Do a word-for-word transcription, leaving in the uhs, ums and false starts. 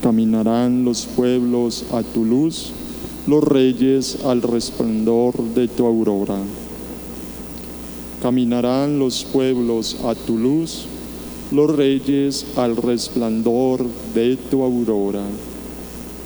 Caminarán los pueblos a tu luz, los reyes al resplandor de tu aurora. Caminarán los pueblos a tu luz, los reyes al resplandor de tu aurora.